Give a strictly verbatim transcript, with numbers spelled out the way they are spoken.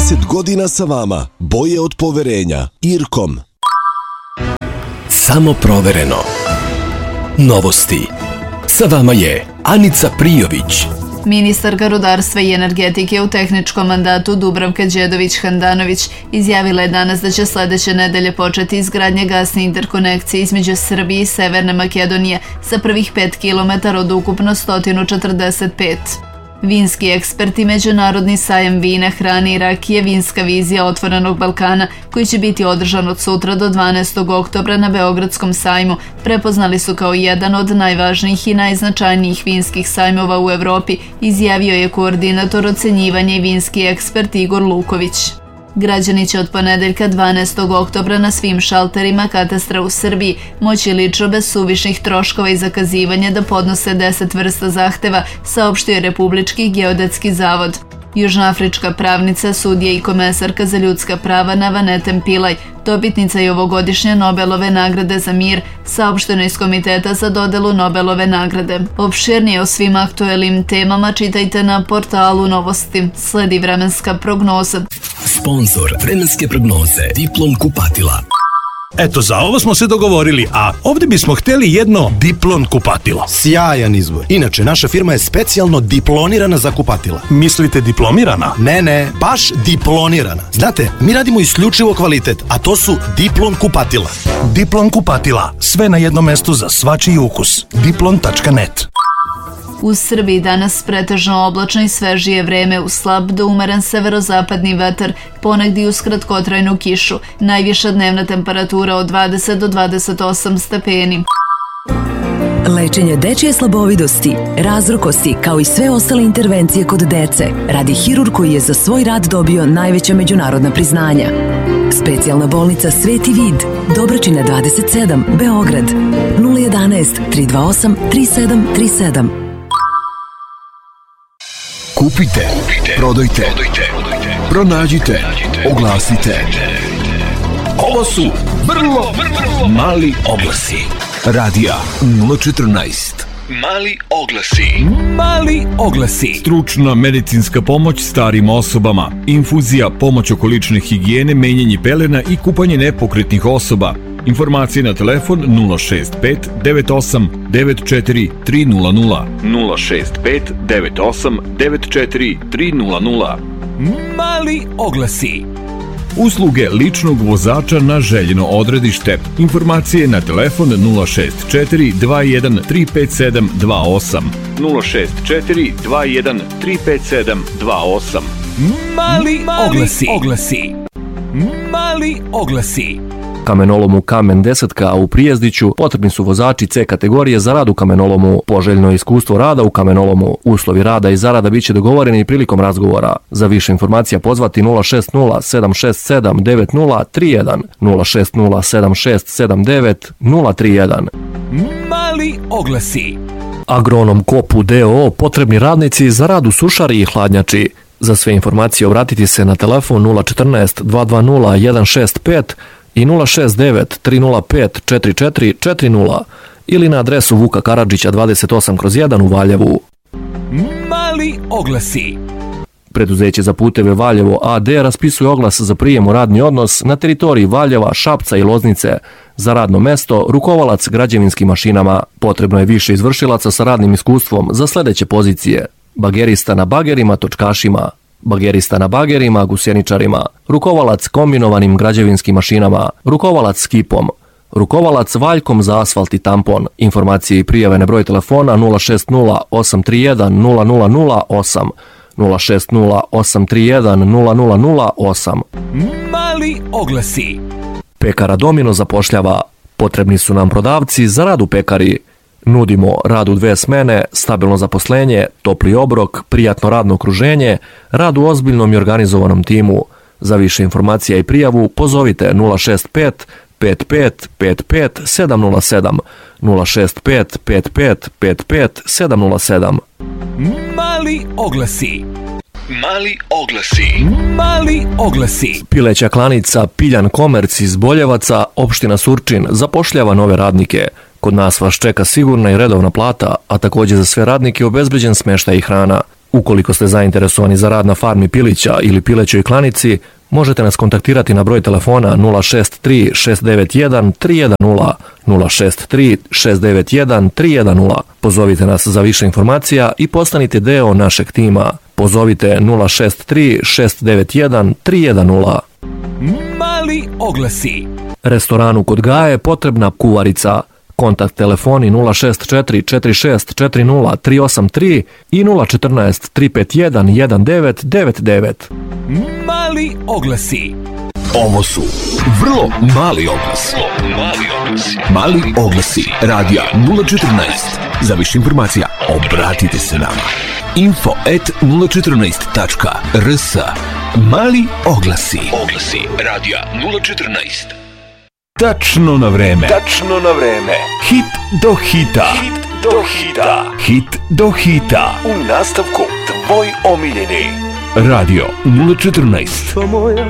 trideset godina sa vama. Boje od poverenja. Irkom. Samo provereno. Novosti. Sa vama je Anica Prijović. Ministarka rudarstva i energetike u tehničkom mandatu Dubravka Đedović-Handanović izjavila je danas da će sledeće nedelje početi izgradnja gasne interkonekcije između Srbije i Severne Makedonije sa prvih pet kilometara od ukupno sto četrdeset pet. Vinski eksperti, Međunarodni sajam vina, hrane i rakije, vinska vizija Otvorenog Balkana, koji će biti održan od sutra do dvanaestog oktobra na Beogradskom sajmu, prepoznali su kao jedan od najvažnijih i najznačajnijih vinskih sajmova u Evropi, izjavio je koordinator ocenjivanja i vinski ekspert Igor Luković. Građani će od ponedeljka dvanaestog oktobra na svim šalterima katastra u Srbiji moći lično bez suvišnih troškova i zakazivanja da podnose deset vrsta zahteva, saopštio je Republički geodetski zavod. Južnoafrička pravnica, sudija i komesarka za ljudska prava Navanete Pillay, dobitnica je ovogodišnje Nobelove nagrade za mir, saopšteno iz Komiteta za dodelu Nobelove nagrade. Opširnije o svim aktuelnim temama čitajte na portalu Novosti. Sledi vremenska prognoza. Sponzor vremenske prognoze Diplom kupatila. Eto, za ovo smo se dogovorili, a ovdje bismo hteli jedno Diplon kupatilo. Sjajan izbor. Inače, naša firma je specijalno diplonirana za kupatila. Mislite diplomirana? Ne, ne, baš diplonirana. Znate, mi radimo isključivo kvalitet, a to su Diplon kupatila. Diplon kupatila. Sve na jednom mestu za svačiji ukus. diplon tačka net. U Srbiji danas pretežno oblačno i svežije vreme uz slab do umeren severozapadni vetar, ponegdje uz kratkotrajnu kišu. Najviša dnevna temperatura od dvadeset do dvadeset osam stepeni. Lečenje dečje slabovidosti, razrokosti kao i sve ostale intervencije kod dece radi hirurg koji je za svoj rad dobio najveća međunarodna priznanja. Specijalna bolnica Sveti Vid, Dobračina dvadeset sedam, Beograd, nula jedanaest, tri dva osam, tri sedam tri sedam. Kupite, prodajte, pronađite, oglasite. Ovo su vrlo, vrlo mali oglasi. Radija nula četrnaest. Mali oglasi. Mali oglasi. Stručna medicinska pomoć starim osobama. Infuzija, pomoć oko lične higijene, menjanje pelena i kupanje nepokretnih osoba. Informacije na telefon nula šest pet devet osam devet četiri tri nula nula. nula šest pet devet osam devet četiri tri nula nula. Mali oglasi. Usluge ličnog vozača na željeno odredište. Informacije na telefon nula šest četiri dva jedan tri pet sedam dva osam. nula šest četiri dva jedan tri pet sedam dva osam. Mali oglasi. Oglasi. Mali oglasi. Kamenolomu Kamen desetka, a u Prijezdiću potrebni su vozači C kategorije za rad u kamenolomu. Poželjno iskustvo rada u kamenolomu. Uslovi rada i zarada biće dogovoreni prilikom razgovora. Za više informacija pozvati nula šest nula sedam šest sedam devet nula tri jedan, nula šest nula sedam šest sedam devet nula tri jedan. Mali oglasi. Agronom Kopu D O O potrebni radnici za rad u sušari i hladnjači. Za sve informacije obratiti se na telefon nula četrnaest dva dva nula jedan šest pet i nula šest devet tri nula pet četiri četiri četiri nula ili na adresu Vuka Karadžića dvadeset osam kroz jedan u Valjevu. Mali oglasi. Preduzeće za puteve Valjevo A D raspisuje oglas za prijem u radni odnos na teritoriji Valjeva, Šapca i Loznice. Za radno mesto rukovalac građevinskim mašinama. Potrebno je više izvršilaca sa radnim iskustvom za sljedeće pozicije: bagerista na bagerima, točkašima, bagerista na bagerima, gusjeničarima, rukovalac kombinovanim građevinskim mašinama, rukovalac skipom, rukovalac valjkom za asfalt i tampon. Informacije i prijave na broj telefona nula šest nula osam tri jedan nula nula nula osam, nula šest nula osam tri jedan nula nula nula osam. Mali oglasi. Pekara Domino zapošljava. Potrebni su nam prodavci za rad u pekari. Nudimo rad u dve smene, stabilno zaposlenje, topli obrok, prijatno radno okruženje, rad u ozbiljnom i organizovanom timu. Za više informacija i prijavu pozovite nula šest pet pet pet pet pet sedam nula sedam, nula šest pet pet pet pet pet sedam nula sedam. Mali oglasi. Mali oglasi. Mali oglasi. Pileća klanica Piljan Komerc iz Boljevaca, opština Surčin, zapošljava nove radnike. Kod nas vas čeka sigurna i redovna plata, a također za sve radnike obezbeđen smještaj i hrana. Ukoliko ste zainteresovani za rad na farmi pilića ili pilećoj klanici, možete nas kontaktirati na broj telefona nula šest tri šest devet jedan tri jedan nula, nula šest tri šest devet jedan tri jedan nula. Pozovite nas za više informacija i postanite deo našeg tima. Pozovite nula šest tri šest devet jedan tri jedan nula. Mali oglasi. Restoranu kod Gaje potrebna kuvarica. Kontakt telefoni nula šest četiri četiri šest četiri nula tri osam tri i nula četrnaest tri pet jedan jedan devet devet devet. Mali oglasi. Ovo su vrlo mali oglasi. Mali oglasi. Mali oglasi. Radija nula četrnaest. Za više informacija obratite se nama. info at nula četrnaest tačka r s. Mali oglasi. Oglasi. Radija nula četrnaest. Tačno na vreme. Tačno na vreme. Hit do hita. Hit do hita. Hit do hita. U nastavku tvoj omiljeni. Radio nula četrnaest. Moja